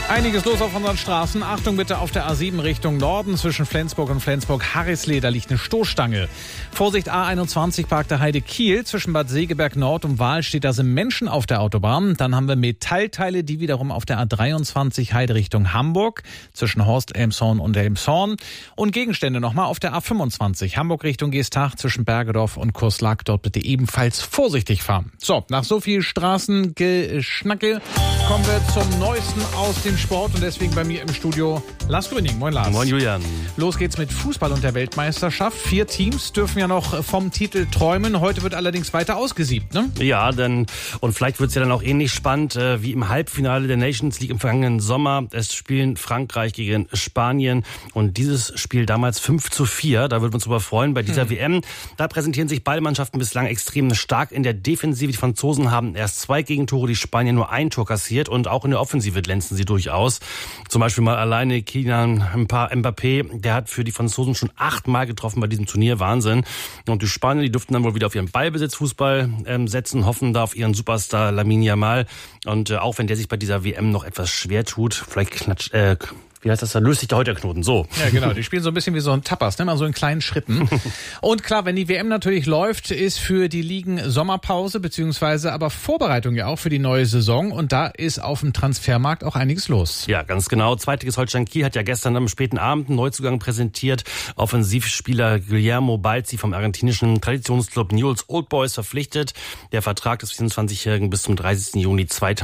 Einiges los auf unseren Straßen. Achtung bitte auf der A7 Richtung Norden zwischen Flensburg und Flensburg-Harrisleh. Da liegt eine Stoßstange. Vorsicht A21 Park der Heide Kiel. Zwischen Bad Segeberg Nord und Wahl steht da sind Menschen auf der Autobahn. Dann haben wir Metallteile, die wiederum auf der A23 Heide Richtung Hamburg. Zwischen Horst, Elmshorn und Elmshorn. Und Gegenstände nochmal auf der A25 Hamburg Richtung Geestach zwischen Bergedorf und Kurslack. Dort bitte ebenfalls vorsichtig fahren. So, nach so viel Straßengeschnacke kommen wir zum Neuesten aus dem Sport und deswegen bei mir im Studio Lars Gröning. Moin Lars. Moin Julian. Los geht's mit Fußball und der Weltmeisterschaft. 4 Teams dürfen ja noch vom Titel träumen. Heute wird allerdings weiter ausgesiebt, ne? Ja, und vielleicht wird's ja dann auch ähnlich spannend wie im Halbfinale der Nations League im vergangenen Sommer. Es spielen Frankreich gegen Spanien und dieses Spiel damals 5:4. Da würden wir uns drüber freuen bei dieser WM. Da präsentieren sich beide Mannschaften bislang extrem stark in der Defensive. Die Franzosen haben erst 2 Gegentore, die Spanier nur 1 Tor kassiert und auch in der Offensive glänzen sie durchaus. Zum Beispiel mal alleine Kylian Mbappé, der hat für die Franzosen schon 8-mal getroffen bei diesem Turnier. Wahnsinn. Und die Spanier, die dürften dann wohl wieder auf ihren Ballbesitzfußball setzen, hoffen da auf ihren Superstar Lamine Yamal. Und auch wenn der sich bei dieser WM noch etwas schwer tut, vielleicht wie heißt das da? Löst sich da heute der Knoten. So. Ja, genau. Die spielen so ein bisschen wie so ein Tapas, ne? Mal so in kleinen Schritten. Und klar, wenn die WM natürlich läuft, ist für die Ligen Sommerpause, beziehungsweise aber Vorbereitung ja auch für die neue Saison. Und da ist auf dem Transfermarkt auch einiges los. Ja, ganz genau. Zweitliges Holstein Kiel hat ja gestern am späten Abend einen Neuzugang präsentiert. Offensivspieler Guillermo Balzi vom argentinischen Traditionsclub Newell's Old Boys verpflichtet. Der Vertrag des 24-Jährigen bis zum 30. Juni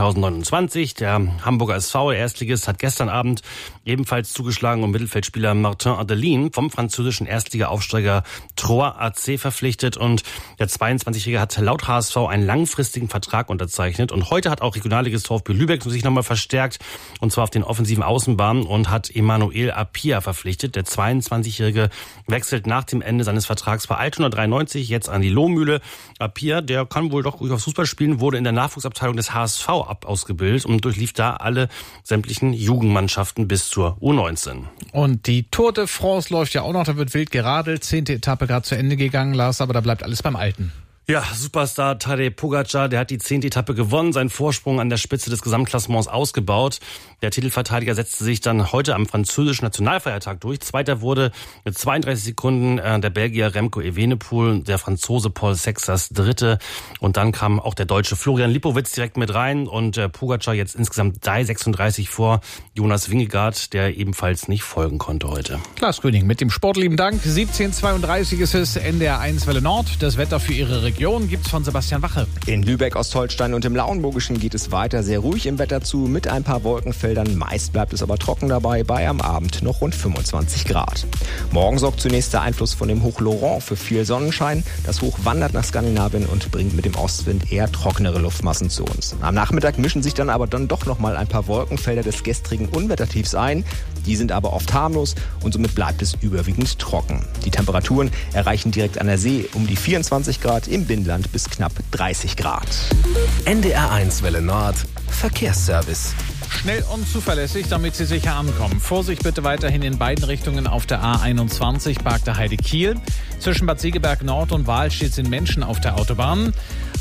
2029. Der Hamburger SV, der Erstligist, hat gestern Abend ebenfalls zugeschlagen und Mittelfeldspieler Martin Adelin vom französischen Erstliga-Aufsteiger Troyes AC verpflichtet. Und der 22-Jährige hat laut HSV einen langfristigen Vertrag unterzeichnet. Und heute hat auch Regionalligist VfB Lübeck sich nochmal verstärkt, und zwar auf den offensiven Außenbahnen, und hat Emmanuel Apia verpflichtet. Der 22-Jährige wechselt nach dem Ende seines Vertrags bei Altona 93 jetzt an die Lohmühle. Apia, der kann wohl doch durchaus Fußball spielen, wurde in der Nachwuchsabteilung des HSV ausgebildet und durchlief da alle sämtlichen Jugendmannschaften bis zur U19. Und die Tour de France läuft ja auch noch, da wird wild geradelt. 10. Etappe gerade zu Ende gegangen, Lars, aber da bleibt alles beim Alten. Ja, Superstar Tadej Pogačar, der hat die 10. Etappe gewonnen, seinen Vorsprung an der Spitze des Gesamtklassements ausgebaut. Der Titelverteidiger setzte sich dann heute am französischen Nationalfeiertag durch. Zweiter wurde mit 32 Sekunden der Belgier Remco Evenepoel, der Franzose Paul Sexas Dritte. Und dann kam auch der Deutsche Florian Lipowitz direkt mit rein und Pogačar jetzt insgesamt 3,36 vor Jonas Vingegaard, der ebenfalls nicht folgen konnte heute. Lars Gröning mit dem sportlieben Dank. 17:32 ist es, NDR 1 Welle Nord. Das Wetter für Ihre Region gibt's von Sebastian Wache. In Lübeck, Ostholstein und im Lauenburgischen geht es weiter sehr ruhig im Wetter zu, mit ein paar Wolkenfeldern. Meist bleibt es aber trocken dabei, bei am Abend noch rund 25 Grad. Morgen sorgt zunächst der Einfluss von dem Hoch Laurent für viel Sonnenschein. Das Hoch wandert nach Skandinavien und bringt mit dem Ostwind eher trockenere Luftmassen zu uns. Am Nachmittag mischen sich dann aber doch noch mal ein paar Wolkenfelder des gestrigen Unwettertiefs ein. Die sind aber oft harmlos und somit bleibt es überwiegend trocken. Die Temperaturen erreichen direkt an der See um die 24 Grad, im Binnenland bis knapp 30 Grad. NDR 1 Welle Nord, Verkehrsservice. Schnell und zuverlässig, damit Sie sicher ankommen. Vorsicht bitte weiterhin in beiden Richtungen auf der A21 Park der Heide Kiel. Zwischen Bad Segeberg Nord und Wahl sind Menschen auf der Autobahn.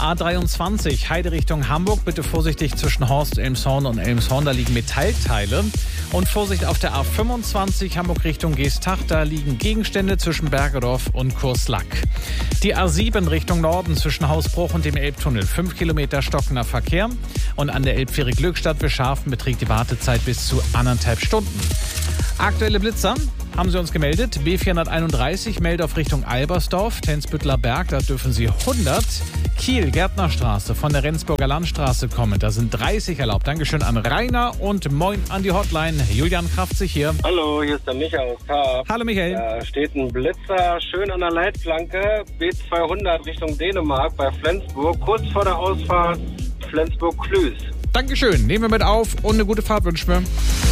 A23 Heide Richtung Hamburg, bitte vorsichtig zwischen Horst, Elmshorn und Elmshorn, da liegen Metallteile. Und Vorsicht auf der A25 Hamburg Richtung Geestach, da liegen Gegenstände zwischen Bergedorf und Kurslack. Die A7 Richtung Norden zwischen Hausbruch und dem Elbtunnel, 5 Kilometer stockender Verkehr. Und an der Elbfähre Glückstadt bis Scharfen beträgt die Wartezeit bis zu 1,5 Stunden. Aktuelle Blitzer haben Sie uns gemeldet. B431 Meldorf Richtung Albersdorf, Tensbüttler Berg, da dürfen Sie 100. Kiel, Gärtnerstraße von der Rendsburger Landstraße kommen. Da sind 30 erlaubt. Dankeschön an Rainer und moin an die Hotline. Julian Kraftzig hier. Hallo, hier ist der Michael aus Tarp. Hallo Michael. Da steht ein Blitzer schön an der Leitplanke, B200 Richtung Dänemark bei Flensburg, kurz vor der Ausfahrt Flensburg-Klüß. Dankeschön, nehmen wir mit auf und eine gute Fahrt wünschen wir.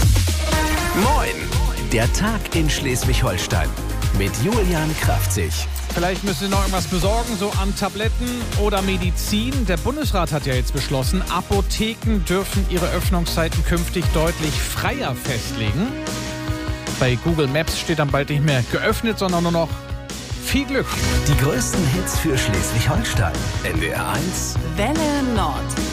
Moin, der Tag in Schleswig-Holstein mit Julian Kraftzig. Vielleicht müssen Sie noch irgendwas besorgen, so an Tabletten oder Medizin. Der Bundesrat hat ja jetzt beschlossen, Apotheken dürfen ihre Öffnungszeiten künftig deutlich freier festlegen. Bei Google Maps steht dann bald nicht mehr geöffnet, sondern nur noch viel Glück. Die größten Hits für Schleswig-Holstein. NDR 1 Welle Nord.